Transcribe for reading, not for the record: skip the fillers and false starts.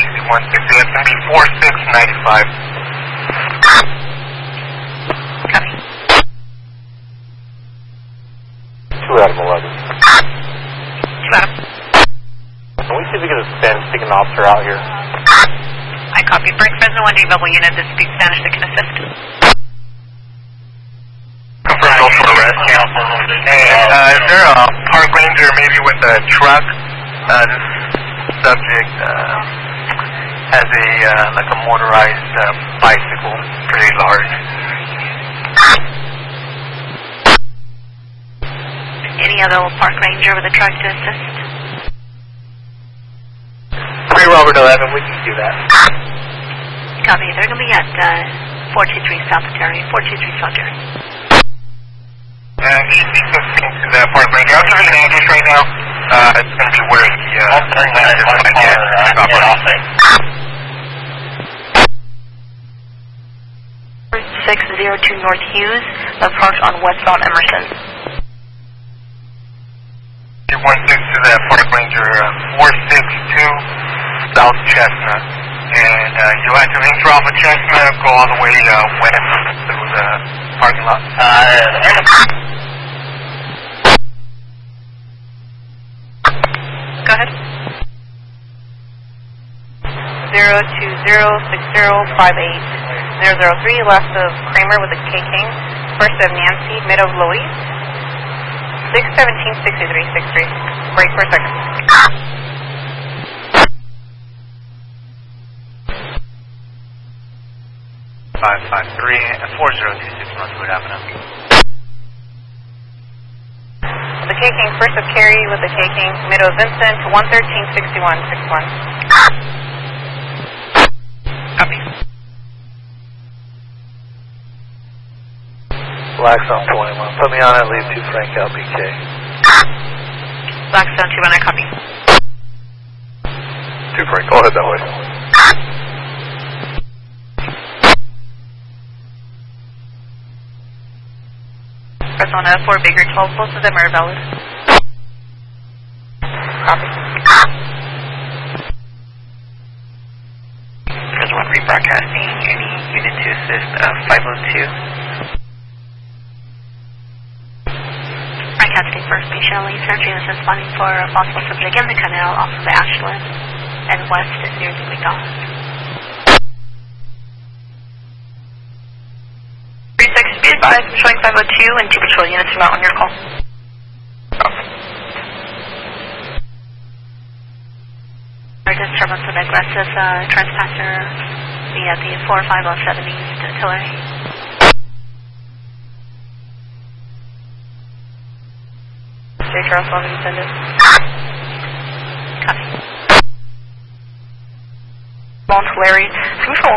160, that's going to be 4695. Copy. 2 out of 11. 2 out of. Can we see if we can stick an officer out here? I copy. Bring Fresno 1 Rebel unit that speaks Spanish that can assist. Fresno for arrest. Is there a park ranger maybe with a truck? This subject has a like a motorized bicycle, pretty large. Any other park ranger with a truck to assist? 3 Robert 11, we can do that. Copy. They're going to be at 423 South Terry. 423 South Terry. She speaks to the park ranger. I'll give you an address right now. It's going to be where the 602 North Hughes, parked on westbound Emerson. 216 to the park ranger, 462 South Chestnut. And you'll have to enter off of Chestnut, go all the way west through the parking lot. Go ahead. 020605803, left of Kramer with a K King, first of Nancy, mid of Louise. 617-6363. Break for a second. 553-4026 Northwood Avenue. The K King, first of Carey with the K King, mid of Vincent, 113-6161. Copy. Blackstone 21. Put me on it, leave 2 Frank LBK. Blackstone 21, I copy. 2 Frank, go ahead that way. Persona 4 Bigger 12, both of them are valid. Copy. There's 1 rebroadcasting, any unit to assist, 502. Captain First B. Shelley, surgery is responding for a possible subject in the canal off of Ashland and west near the McDonald's. 36, be advised, I'm showing 502 and 2 patrol units are out on your call. Disturbance of aggressive trespasser via the 4507 East Artillery. Charles, want me to send it? Copy. Mount Larry, control